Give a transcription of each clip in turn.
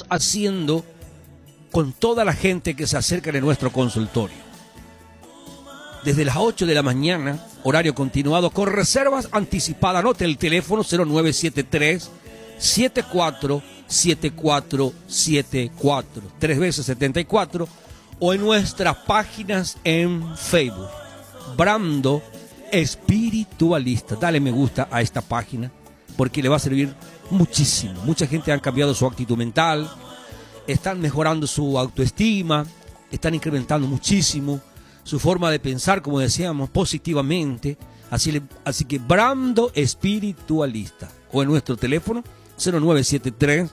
estamos haciendo con toda la gente que se acerca en nuestro consultorio. Desde las 8 de la mañana, horario continuado, con reservas anticipadas. Anote el teléfono 0973 747474, 3 veces 74, o en nuestras páginas en Facebook, Brando Espiritualista. Dale me gusta a esta página porque le va a servir muchísimo. Mucha gente ha cambiado su actitud mental, están mejorando su autoestima, están incrementando muchísimo su forma de pensar, como decíamos, positivamente. Así que Brando Espiritualista, o en nuestro teléfono 0973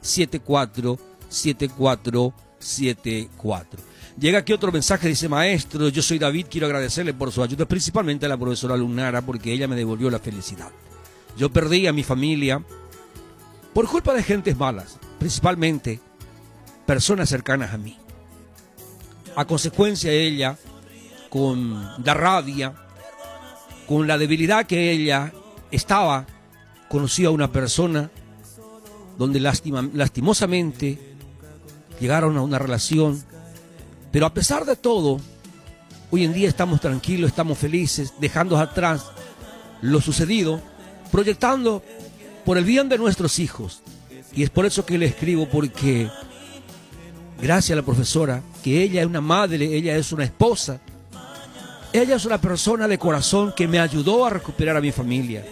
747474. Llega aquí otro mensaje, dice: maestro, yo soy David, quiero agradecerle por su ayuda, principalmente a la profesora Lunara, porque ella me devolvió la felicidad. Yo perdí a mi familia por culpa de gentes malas, principalmente personas cercanas a mí. A consecuencia de ella, con la rabia, con la debilidad que ella estaba, conocí a una persona donde lastimosamente llegaron a una relación, pero a pesar de todo, hoy en día estamos tranquilos, estamos felices, dejando atrás lo sucedido, proyectando por el bien de nuestros hijos. Y es por eso que le escribo, porque gracias a la profesora, que ella es una madre, ella es una esposa, ella es una persona de corazón que me ayudó a recuperar a mi familia.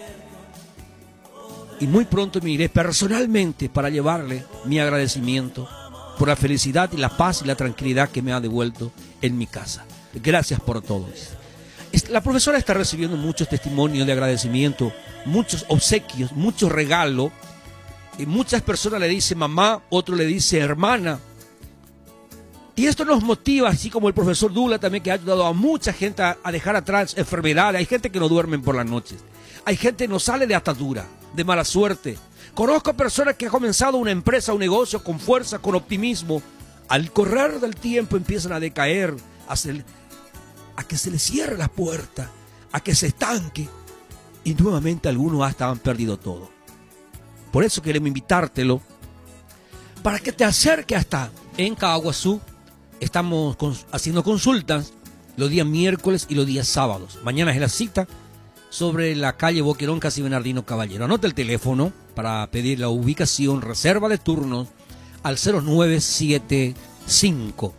Y muy pronto me iré personalmente para llevarle mi agradecimiento por la felicidad y la paz y la tranquilidad que me ha devuelto en mi casa. Gracias por todo. La profesora está recibiendo muchos testimonios de agradecimiento, muchos obsequios, muchos regalos. Y muchas personas le dicen mamá, otro le dice hermana. Y esto nos motiva, así como el profesor Dula también, que ha ayudado a mucha gente a dejar atrás enfermedades. Hay gente que no duermen por las noches. Hay gente que no sale de atadura, de mala suerte. Conozco personas que han comenzado una empresa, un negocio con fuerza, con optimismo. Al correr del tiempo empiezan a decaer, a que se les cierre la puerta, a que se estanque. Y nuevamente algunos hasta han perdido todo. Por eso queremos invitártelo para que te acerques hasta en Caguazú. Estamos haciendo consultas los días miércoles y los días sábados. Mañana es la cita sobre la calle Boquerón, casi Bernardino Caballero. Anota el teléfono para pedir la ubicación, reserva de turnos al 0975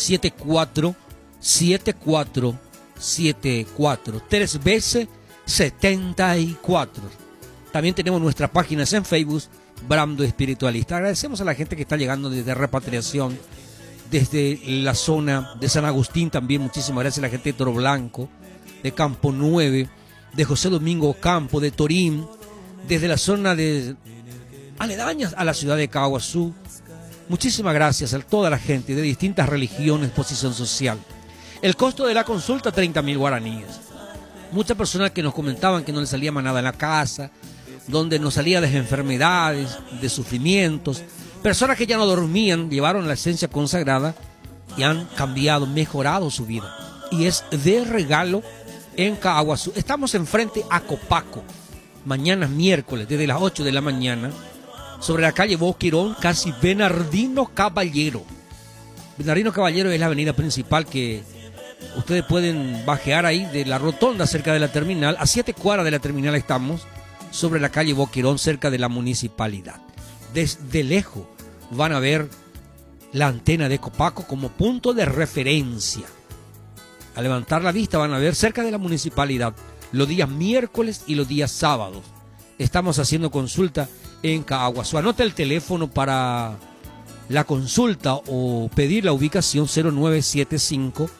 747474, 3 veces 74. También tenemos nuestras páginas en Facebook, Brando Espiritualista. Agradecemos a la gente que está llegando desde Repatriación, desde la zona de San Agustín también. Muchísimas gracias a la gente de Toro Blanco, de Campo 9, de José Domingo Campo, de Torín, desde la zona de aledañas a la ciudad de Caguazú. Muchísimas gracias a toda la gente de distintas religiones, posición social. El costo de la consulta, 30.000 guaraníes. Muchas personas que nos comentaban que no les salía más nada en la casa, donde nos salía de enfermedades, de sufrimientos. Personas que ya no dormían, llevaron la esencia consagrada y han cambiado, mejorado su vida. Y es de regalo en Caguazú. Estamos enfrente a Copaco, mañana miércoles, desde las 8 de la mañana, sobre la calle Boquerón, casi Bernardino Caballero. Bernardino Caballero es la avenida principal que ustedes pueden bajear ahí de la rotonda cerca de la terminal. A 7 cuadras de la terminal estamos, sobre la calle Boquerón, cerca de la municipalidad. Desde lejos van a ver la antena de Copaco como punto de referencia. Al levantar la vista van a ver cerca de la municipalidad los días miércoles y los días sábados. Estamos haciendo consulta en Caguazú. Anota el teléfono para la consulta o pedir la ubicación: 0975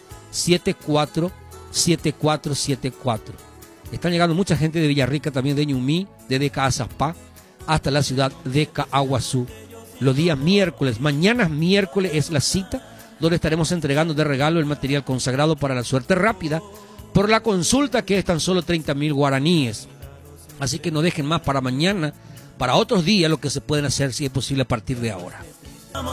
747474. Están llegando mucha gente de Villarrica, también de Ñumí, desde Caazapá hasta la ciudad de Caguazú. Los días miércoles, mañana miércoles es la cita donde estaremos entregando de regalo el material consagrado para la suerte rápida por la consulta, que es tan solo 30.000 guaraníes. Así que no dejen más para mañana, para otros días, lo que se pueden hacer, si es posible, a partir de ahora.